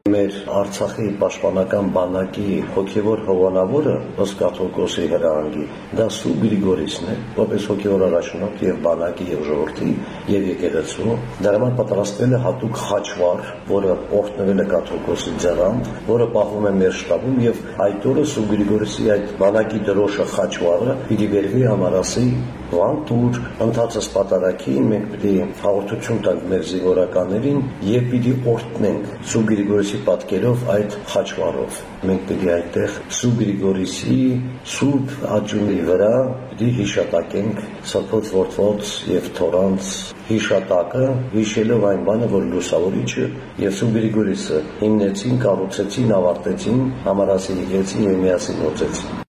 Մեր Արցախի պաշտպանական բանակի հոգևոր հովանավորը ըստ կաթողիկոսի հրահանգի դա Սուրբ Գրիգորիսն է, որպես հոգևոր առաջնորդ եւ բանակի եւ ժողովրդի եւ եկեղեցու։ Դրա համար պատրաստվել է հատուկ խաչվառ, որը օրհնվել է կաթողիկոսի ձեռամբ, որը պահվում է մեր շտաբում եւ այդ օրը Սուրբ Գրիգորիսի այդ բանակի դրոշը խաչվառը պիտի վերվի համարասի Վանտուր ընթացս պատարագին մենք պիտի հաղորդություն տանք մեր զինվորականներին եւ պիտի օրհնենք Սուրբ Գրիգորիսի պատկերով այդ խաչվառով։ Մենք պիտի այդտեղ Սուրբ Գրիգորիսի սուրբ աջունի վրա պիտի հիշատակենք Սրբոց Որդոց եւ Թորանց հիշատակը, հիշելով այն բանը, որ Լուսավորիչը եւ Սուրբ Գրիգորիսը հիմնեցին, կառուցեցին, ավարտեցին համարասի եկեղեցին եւ միասին գործեցին։